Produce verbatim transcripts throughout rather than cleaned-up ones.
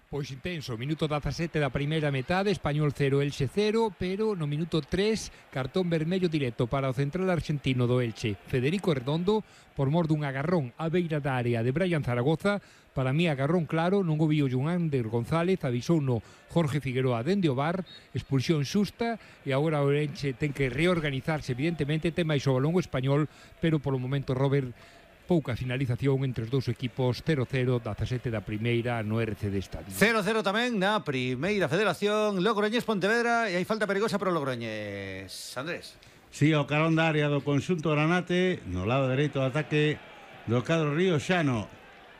Pois intenso, minuto dezasete da primeira metade, Español cero, Elche cero, pero no minuto tres, cartón vermello directo para o central argentino do Elche, Federico Redondo, por mor dun agarrón á beira da área de Brian Zaragoza. Para mí agarrón claro, non o vio Junander González, avisou no Jorge Figueroa dende o V A R, expulsión xusta, e agora o Elche ten que reorganizarse, evidentemente, ten máis o balón o Español, pero polo momento, Robert, pouca finalización entre os dous equipos. Cero cero, dezasete da primeira no R C D Estadio. cero cero tamén na primeira federación, Logroñés Pontevedra, e hai falta perigosa para o Logroñés. Andrés. Si, sí, o carón da área do conxunto Granate, no lado dereito do ataque do cadro rioxano.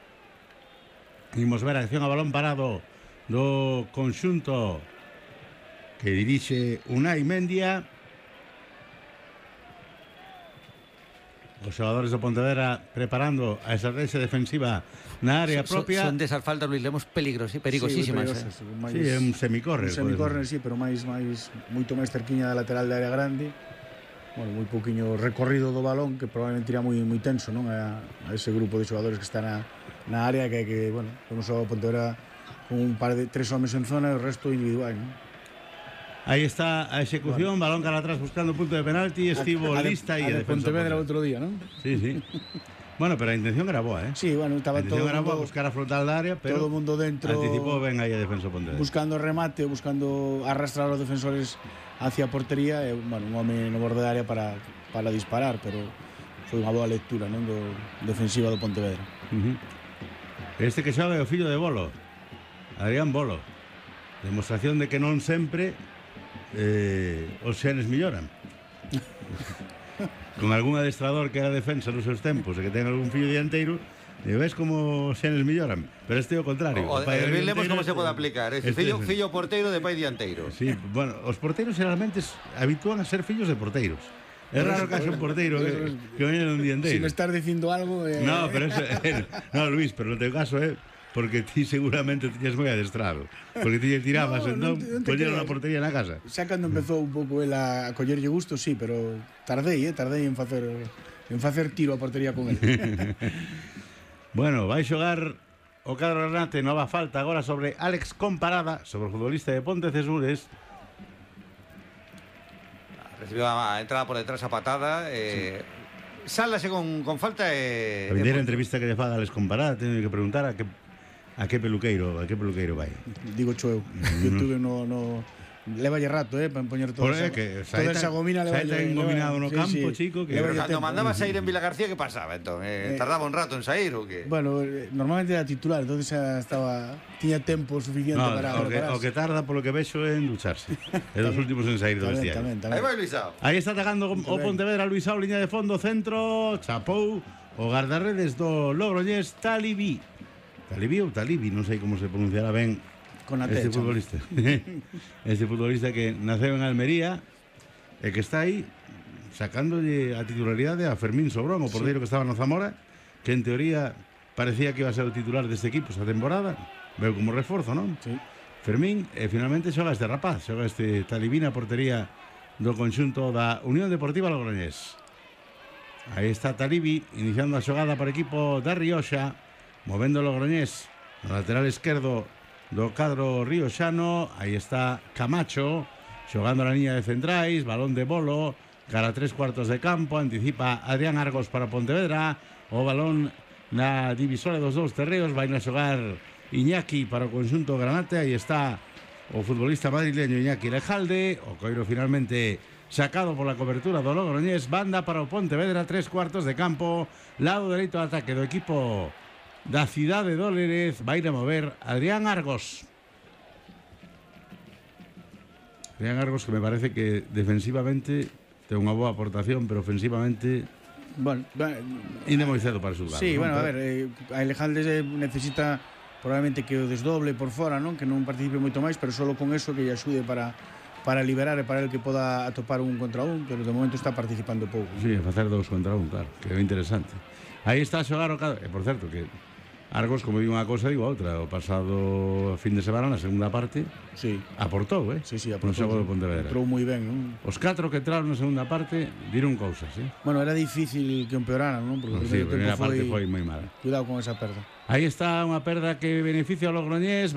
Imos ver a acción a balón parado do conxunto que dirixe Unai Mendia. Os xogadores do Pontevedra preparando a estrategia defensiva na área son, propia. Son desas faltas, Luis Lemos, peligros, perigosísimas. Sí, eh. máis, sí, é un semicórner. Un semicórner, sí, pero máis, máis moito máis cerquiña da lateral da área grande. Bueno, moi pouquiño recorrido do balón, que probablemente irá moi moi tenso, non? A, a ese grupo de xogadores que está na, na área, que, que bueno, vemos ao Pontevedra con un par de tres homes en zona e o resto individual, non? Aí está a execución, bueno. Balón cara atrás buscando punto de penalti, estivo a, a lista de, e a, a de defensa. Pontevedra outro día, non? Sí, sí. Bueno, pero a intención era boa, eh? Sí, bueno, estaba todo era mundo, boa, buscar a frontal da área, pero todo o mundo dentro. Anticipou ben aí a defensa Pontevedra. Buscando remate, buscando arrastrar os defensores hacia a portería, e, bueno, un home no borde da área para, para disparar, pero foi unha boa lectura, non, do defensiva do Pontevedra. Uh -huh. Este que xoga é o fillo de Bolo, Adrián Bolo. Demostración de que non sempre eh, os xenes melloran. Con algún adestrador que era defensa nos seus tempos e que ten algún fillo dianteiro, e ves como os xenes melloran, pero este é o contrario. O, o, o vemos como se pode aplicar, ese este, fillo, fillo porteiro de pai dianteiro. Sí, bueno, os porteiros generalmente habitúan a ser fillos de porteiros. É raro que haxa un porteiro que, que veña un dianteiro. Si me estás dicindo algo... Eh... No, pero eso... Eh, no, Luis, pero no teu caso é... Eh, porque ti seguramente tiñas moi adestrado, porque ti tirabas, no, entón, no poñeron a portería na casa. Xa cando empezou un pouco el a collerlle gusto, sí, pero tardei, eh, tardei en facer en facer tiro a portería con el. Bueno, vai xogar o cadro Granate, nova falta agora sobre Alex Comparada, sobre o futbolista de Pontecesures. Recibiu a entrada por detrás a patada, eh, sí. Sálase con, con falta e... Eh, a primeira entrevista que lle fa a Alex Comparada, teño que preguntar a que a que peluqueiro, a que peluqueiro vai. Digo cho eu, eu tuve no, no levalle rato, eh, para empoñer toda esa, que, toda esa gomina, levalle tan gominado no sí, campo, sí. chico, que pero cando mandaba sair en Vila García, que pasaba, entón? Eh, eh, tardaba un rato en sair ou que? Bueno, normalmente era titular, entonces xa estaba tiña tempo suficiente no, para o que, o que tarda polo que vexo é en ducharse. É dos últimos en sair do vestiario. Aí vai Luisao. Aí está atacando o Pontevedra, Luisao, liña de fondo, centro, chapou o guardarredes do Logroñés, Talibi. Talibi ou Talibi, non sei como se pronunciará ben con a este futbolista. Este futbolista que naceu en Almería e que está aí sacándolle a titularidade a Fermín Sobrón, o porteiro sí. que estaba no Zamora, que en teoría parecía que iba a ser o titular deste equipo esta temporada, veo como reforzo, non? Sí. Fermín, e finalmente xoga este rapaz, xoga este Talibi na portería do conxunto da Unión Deportiva Logroñés. Aí está Talibi iniciando a xogada para o equipo da Rioxa, movendo Logroñés no lateral esquerdo do cadro rioxano. Aí está Camacho xogando na liña de centrais, balón de Bolo cara a tres cuartos de campo, anticipa Adrián Argos para Pontevedra, o balón na divisora dos dous terreos, vai a xogar Iñaki para o conxunto Granate. Aí está o futbolista madrileño Iñaki Lejalde, o coiro finalmente sacado por la cobertura do Logroñés, banda para o Pontevedra, tres cuartos de campo, lado dereito de ataque do equipo da cidade do Lérez, vai a mover Adrián Argos. Adrián Argos, que me parece que defensivamente ten unha boa aportación, pero ofensivamente bueno, inde moi cedo para xulgar. Sí, ¿no? bueno, a ver, eh, a Elejalde necesita probablemente que o desdoble por fora, non? Que non participe moito máis, pero solo con eso que lle axude para para liberar e para el que poda atopar un contra un, pero de momento está participando pouco. Sí, a facer dous contra un, claro, que é interesante. Aí está a xogar o cadro, e por certo que Argos, como digo unha cosa, digo outra. O pasado fin de semana, na segunda parte, sí. aportou, eh? Sí, sí, aportou. No xogo do Pontevedra. Entrou moi ben, non? Os catro que entraron na segunda parte viron cousas, eh? Bueno, era difícil que empeoraran, non? Porque no, o sí, primeiro tempo parte foi... foi moi mala. Cuidado con esa perda. Aí está unha perda que beneficia ao Logroñés.